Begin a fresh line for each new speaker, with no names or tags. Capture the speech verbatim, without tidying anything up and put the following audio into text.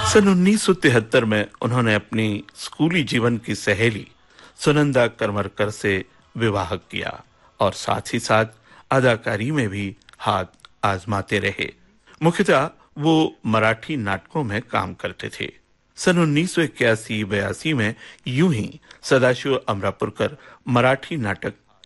सन उन्नीस सौ तिहत्तर में उन्होंने अपनी स्कूली जीवन की सहेली सुनंदा करमरकर से विवाह किया और साथ ही साथ अदाकारी में भी हाथ आजमाते रहे। मुख्यतः वो मराठी नाटकों में काम करते थे। सन उन्नीस सौ इक्यासी बयासी में यूं ही सदाशिव अमरापुरकर मराठी नाटक